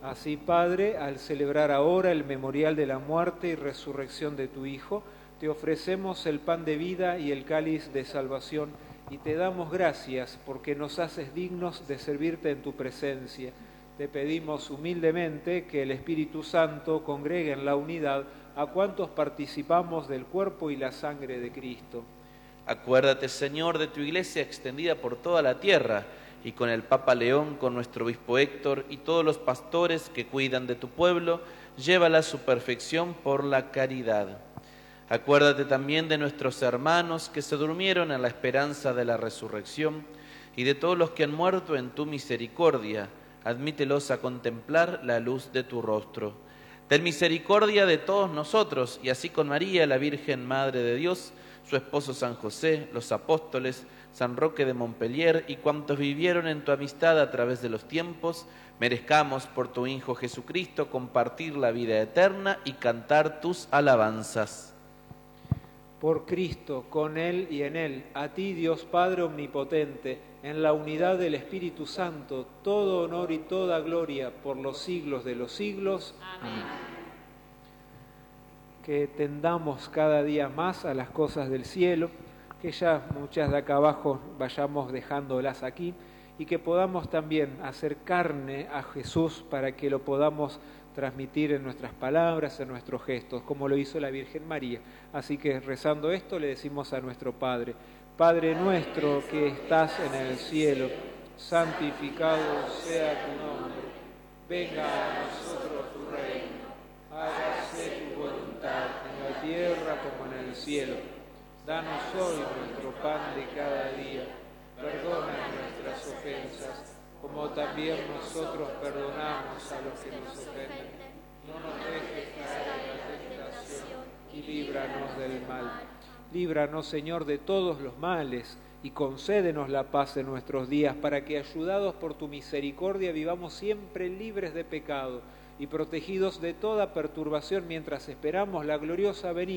Así, Padre, al celebrar ahora el memorial de la muerte y resurrección de tu Hijo, te ofrecemos el pan de vida y el cáliz de salvación, y te damos gracias porque nos haces dignos de servirte en tu presencia. Te pedimos humildemente que el Espíritu Santo congregue en la unidad a cuantos participamos del cuerpo y la sangre de Cristo. Acuérdate, Señor, de tu Iglesia extendida por toda la tierra, y con el Papa León, con nuestro obispo Héctor y todos los pastores que cuidan de tu pueblo, llévala a su perfección por la caridad. Acuérdate también de nuestros hermanos que se durmieron en la esperanza de la resurrección, y de todos los que han muerto en tu misericordia. Admítelos a contemplar la luz de tu rostro. Ten misericordia de todos nosotros, y así con María, la Virgen Madre de Dios, su esposo San José, los apóstoles, San Roque de Montpellier y cuantos vivieron en tu amistad a través de los tiempos, merezcamos por tu Hijo Jesucristo compartir la vida eterna y cantar tus alabanzas. Por Cristo, con Él y en Él, a ti, Dios Padre Omnipotente, en la unidad del Espíritu Santo, todo honor y toda gloria por los siglos de los siglos. Amén. Que tendamos cada día más a las cosas del cielo, que ya muchas de acá abajo vayamos dejándolas aquí, y que podamos también hacer carne a Jesús para que lo podamos transmitir en nuestras palabras, en nuestros gestos, como lo hizo la Virgen María. Así que rezando esto le decimos a nuestro Padre: Padre nuestro que estás en el cielo, santificado sea tu nombre, venga a nosotros tu reino, hágase tu voluntad en la tierra como en el cielo. Danos hoy nuestro pan de cada día, perdona nuestras ofensas, como también nosotros perdonamos a los que nos ofenden. No nos dejes caer en la tentación y líbranos del mal. Líbranos, Señor, de todos los males y concédenos la paz en nuestros días, para que, ayudados por tu misericordia, vivamos siempre libres de pecado y protegidos de toda perturbación mientras esperamos la gloriosa venida